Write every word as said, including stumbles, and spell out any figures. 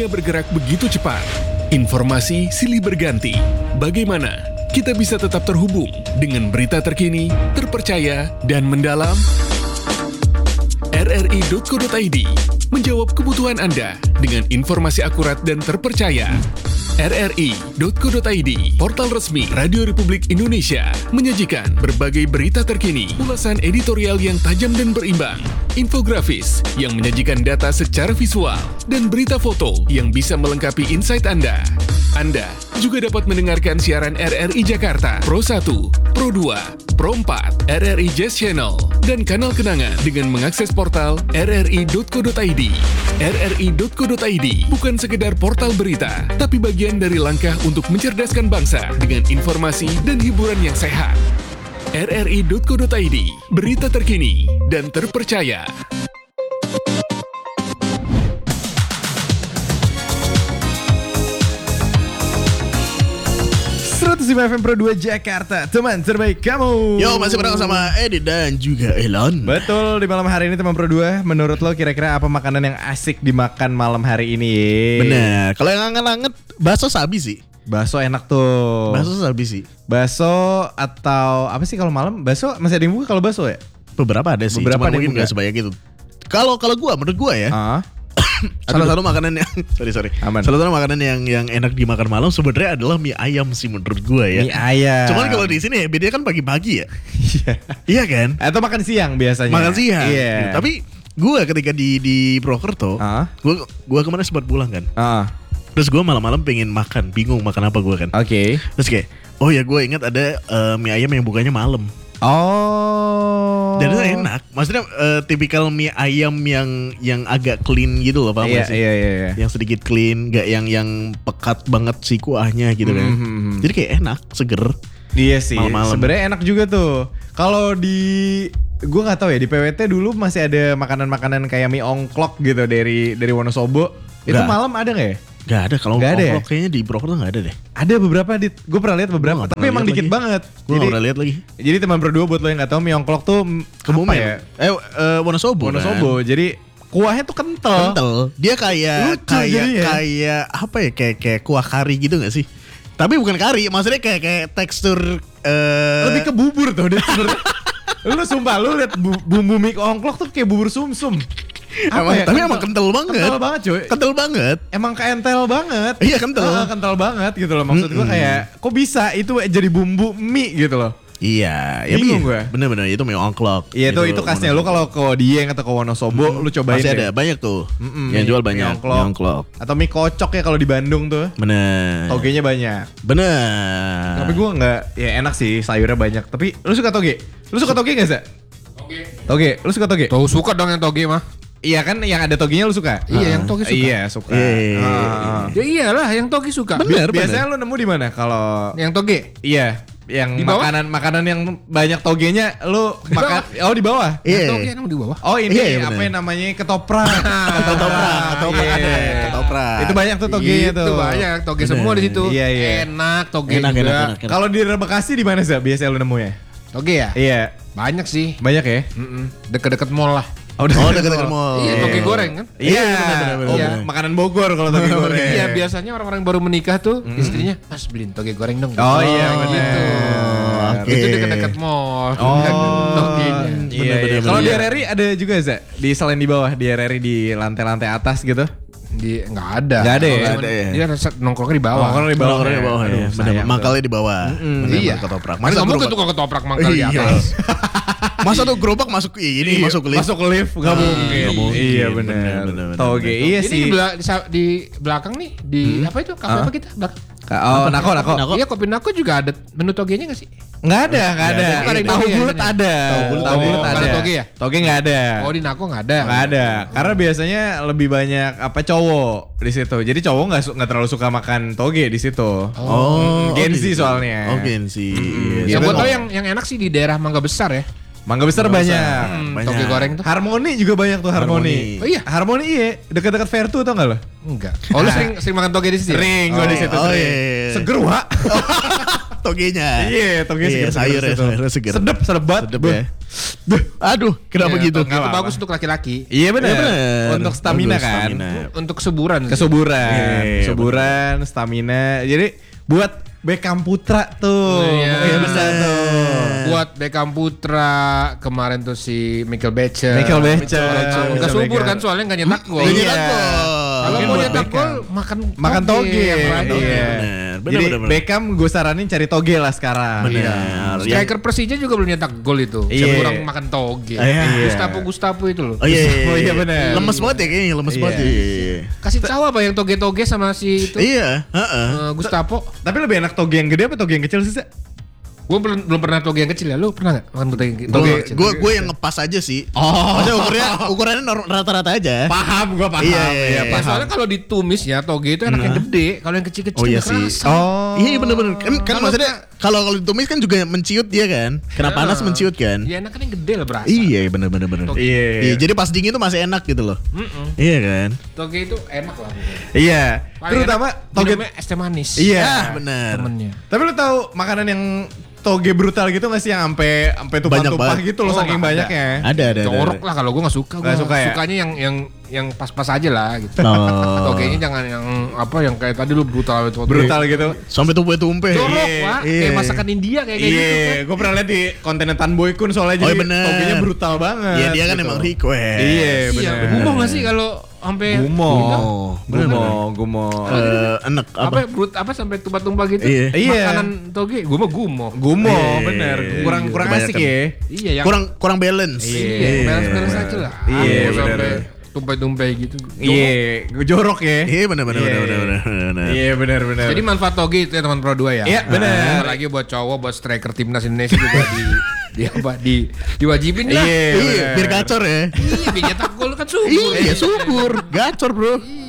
Dunia bergerak begitu cepat. Informasi silih berganti. Bagaimana kita bisa tetap terhubung dengan berita terkini, terpercaya, dan mendalam? R R I titik co titik I D menjawab kebutuhan Anda dengan informasi akurat dan terpercaya. R R I titik co titik I D, portal resmi Radio Republik Indonesia, menyajikan berbagai berita terkini, ulasan editorial yang tajam dan berimbang, infografis yang menyajikan data secara visual, dan berita foto yang bisa melengkapi insight Anda. Anda juga dapat mendengarkan siaran R R I Jakarta, Pro satu, Pro dua, Pro empat, R R I Jazz Channel, dan kanal kenangan dengan mengakses portal R R I titik co titik I D. R R I titik co titik I D bukan sekedar portal berita, tapi bagian dari langkah untuk mencerdaskan bangsa dengan informasi dan hiburan yang sehat. R R I titik co titik I D, berita terkini dan terpercaya. seratus lima F M Pro dua Jakarta, teman terbaik kamu. Yo, masih bareng sama Edi dan juga Elon. Betul, di malam hari ini teman Pro dua, menurut lo kira-kira apa makanan yang asik dimakan malam hari ini? Bener, kalau yang anget-anget, bakso sabi sih. Bakso enak tuh. Bakso sabi sih. Bakso atau apa sih kalau malam? Bakso masih ada yang buka kalau bakso ya? Beberapa ada sih, Beberapa cuma ada mungkin yang gak sebanyak itu. Kalau kalau gua, menurut gua ya, Ah. salah satu makanan yang sorry sorry, Aman. salah satu makanan yang yang enak dimakan malam sebenarnya adalah mie ayam sih menurut gua ya. Mie ayam. Cuman kalau di sini ya bedanya kan pagi-pagi ya. Iya. Iya kan? Atau makan siang biasanya. Makan siang. Iya. Tapi gua ketika di di Purwokerto, Ah. gua gua kemarin sempat pulang kan. Ah. Terus gue malam-malam pengen makan, bingung makan apa gue kan. Oke. Okay. Terus kayak, oh ya gue ingat ada uh, mie ayam yang bukanya malam. Oh. Dan itu enak. Maksudnya uh, tipikal mie ayam yang yang agak clean gitu loh, paham Iya, gak sih? iya, iya, iya. Yang sedikit clean, gak yang yang pekat banget si kuahnya gitu kan. Mm-hmm. Jadi kayak enak, seger. Iya sih. Malam-malam. Sebenarnya enak juga tuh. Kalau di gue nggak tahu ya, di P W T dulu masih ada makanan-makanan kayak mie ongklok gitu dari dari Wonosobo. Itu Nggak. malam ada nggak ya? Gak ada, kalau Nggak ada ya? ongklok kayaknya di Purwokerto gak ada deh. Ada beberapa, gue pernah lihat beberapa, Gua nggak tapi pernah emang lihat dikit lagi. banget. Gue Jadi, gak pernah lihat lagi. jadi teman berdua buat lo yang nggak tahu, mie ongklok tuh mm, apa Kebumen ya? Eh uh, Wonosobo Wonosobo. kan? Jadi kuahnya tuh kental. Kental. Dia kayak Lucu kayak jadinya. kayak apa ya? Kayak kayak kuah kari gitu gak sih? Tapi bukan kari, maksudnya kayak kayak tekstur uh, Lebih ke bubur tuh dia sebenarnya. Lu sumpah lu lihat bu- bumbu mie ongklok tuh kayak bubur sumsum. Apa emang, ya? tapi emang kental banget. Kental banget cuy. Kental banget. Emang kental banget. Iya, kental. Ah, kental banget gitu loh. Maksud gue Mm-mm. kayak kok bisa itu jadi bumbu mie gitu loh. Iya, ya Bingung iya. gue. Bener-bener itu mie ongklok. Iya itu itu khasnya lu kalau ke Dieng atau ke Wonosobo lu cobain Masih deh. ada banyak tuh. Mm-mm, yang mie- jual mie banyak. ongklok. Mie ongklok. Atau mie kocok ya kalau di Bandung tuh. Bener. Togenya banyak. Bener. Tapi gue nggak, ya enak sih sayurnya banyak. Tapi lu suka toge? Lu suka toge nggak sih? Toge. Toge, lu suka toge? Tuh suka dong yang toge mah. Iya kan yang ada togenya lu suka? Iya, yang toge suka. Iya suka. Iya, iya, iya. Ah. Ya iyalah yang toge suka. Bener, Bi- Biasanya lu nemu di mana kalau Yang toge. iya yang Di bawah? makanan makanan yang banyak togenya lu Di makan oh di bawah. Yang Iya. toge emang di bawah. Oh ini Iya, iya, apa bener. yang namanya ketoprak. Ketoprak, ketoprak Iya. ada, ketoprak. Itu banyak tuh togenya Itu tuh. banyak toge Bener. semua di situ. Iya, iya. Enak toge Enak, juga. enak, enak, enak. Kalau di Bekasi di mana sih biasanya lu nemunya? Toge ya? Iya, Banyak sih. banyak ya. Mm-mm. Deket-deket mall lah. Oh, dekat-dekat mall. Iya, toge goreng kan? Iya, bener, bener, bener, oh, bener. makanan Bogor kalau toge goreng. Iya, biasanya orang-orang baru menikah tuh istrinya, "Mas beliin toge goreng dong." Oh, iya, gitu. bener. Oke. Itu deket-deket mall. Oh, Togenya. iya, Bener, iya. bener, Kalau di bener. R R I ada juga Za? Di selain di bawah, di R R I di lantai-lantai atas gitu. Di enggak ada. Nggak ada ya? Cuman Nggak ada ya? Dia rasa nongkrongnya di bawah. Nongkrong di bawah. Nongkrongnya di bawah Aduh, ya. Bener, sayang tuh. mangkalnya di bawah. Bener, Iya. ketoprak. Masa kamu gerobak- tuh tukang ketoprak mangkal di Iya. atas. Masa tuh gerobak masuk ini, Iya, masuk lift. Masuk ke lift nggak Ah, mungkin. nggak mungkin. Iya Bener, benar. bener, bener, Toge bener. iya Ini sih. di, bela- di, sa- di belakang nih di apa itu kafe Ah. apa kita? Belakang. Oh, nako nako. Nako. Iya, kopi nako juga ada menu togenya nggak sih? Nggak ada, nggak Nggak ada. ada. Nggak ada Tahu toge ya, bulat ini. ada. Tahu bulat Tahu ada. bulat Nggak ada. ada toge ya? Toge nggak ada. Oh, di nako nggak ada. Nggak ada, karena biasanya lebih banyak apa cowok di situ. Jadi cowok nggak su- nggak terlalu suka makan toge di situ. Oh, Gen oh Z gitu. soalnya. Oh, Gen Z. Iya, Yang siapa gue tau tahu? yang yang enak sih di daerah Mangga Besar ya. Mangga besar Mangga banyak. Besar. Hmm, banyak. toge goreng tuh. Harmoni juga banyak tuh Harmoni. Harmoni. Oh iya? Harmoni iya, dekat-dekat Vertu tau nggak lo? Enggak. Oh, lu sering sering makan toge di situ? ya? Sering gue di situ. Oh, sering. iya, iya. Seger Wak. togenya. Iya, toge Iya, seger-seger sayur ya, situ. sayur seger. Sedep, sedep banget. Sedep ya. Duh, aduh, kenapa Iya, gitu? toge itu apa-apa. bagus untuk laki-laki. Iya benar. Iya, bener. Untuk stamina Bagus, kan. stamina. Untuk kesuburan. sih. Kesuburan, Iya, kesuburan, stamina. Jadi buat Beckham Putra tuh, Iya. mungkin bisa tuh. Buat Beckham Putra kemarin tuh si Michael Becher. Michael Becher. Nggak Michael subur Becher. kan soalnya nggak nyetak gol. Iya. Iya. Kalau Mungkin mau buat nyetak Beckham. gol makan Makan toge, yang iya. random. Bener, bener, Jadi bener, bener. Beckham gue saranin cari toge lah sekarang. Bener. Iya. Striker Persija juga belum nyetak gol itu. Iya. Kurang makan toge. Iya. Gustavo Gustavo itu loh. Oh iya, iya, Oh, iya, bener. Lemes banget ya kayaknya, lemes Iya. banget. Iya, iya. Kasih tahu apa yang toge-toge sama si itu. Iya, heeh. Eh, Gustavo. Tapi lebih enak toge yang gede apa toge yang kecil sih? Sa? Gue belum belum pernah toge yang kecil ya. Lu pernah nggak makan toge yang toge Gue yang kecil? gue gue yang ngepas aja sih. Oh. Maksudnya ukurannya ukurannya nor- rata-rata aja. Paham, gue paham. Iya, iya, Iya, iya. Ya, paham. soalnya kalau ditumis ya toge itu enak yang gede. Kalau yang kecil-kecil Oh iya nggak sih. kerasa. Oh. Iya bener-bener kan, kan Kalau maksudnya kalau kalau ditumis kan juga menciut dia kan, kena panas Nah. menciut kan. Ya enak kan yang gede lah berasa. Iya bener-bener bener. Toge. Iya. Iya, jadi pas dingin tuh masih enak gitu loh. Mm-mm. Iya kan. Toge itu enak lah. Iya. Paling Terutama enak toge. minumnya es teh manis. Iya. Ah, bener. Temennya. Tapi lu tahu makanan yang toge brutal gitu nggak sih yang sampai sampai Banyak tumpah-tumpah banget. gitu loh Oh, saking nggak ada. banyaknya. Ada ada. ada, Jorok ada. lah kalau gue nggak suka. Nggak Gue suka ya? sukanya yang yang yang pas-pas aja lah gitu. Oh. Togenya jangan yang apa yang kayak tadi lu brutal itu. Brutal gitu. Sampai tumpe-tumpe. Jorok Iya, Pak. iya. Kayak masakan India kayak kayak gitu kan. Iya, gue pernah lihat di kontennya Tan Boy Kun soalnya Oh, jadi iya bener. togenya brutal banget. Iya dia kan gitu. emang request. Iya, Iya, bener. gumoh nggak sih kalau sampai Gumo. Bener, Gumo, gumo. Eh, enak apa apa? brut apa sampai tumpah-tumpah gitu? Iya. Iya. Makanan toge, gue mah gumoh. Gumo, Iya. bener. Kurang kurang Kebanyakan. asik ya. Iya yang Kurang kurang balance. iya, balance-balance aja lah. Iya, Aku sampai bener. tumpah-tumpah gitu. Iya, jorok ya. Iya bener bener Iya. bener bener bener. bener. Iya, bener bener. Jadi manfaat toge itu ya teman Pro dua ya. Iya, bener. Apalagi buat cowok, buat striker timnas Indonesia juga di di apa di diwajibin lah. Iya, Iya, bener. biar gacor ya. Iya, biar nyetak gol kan subur. Iya, subur. Gacor, Bro. Iya.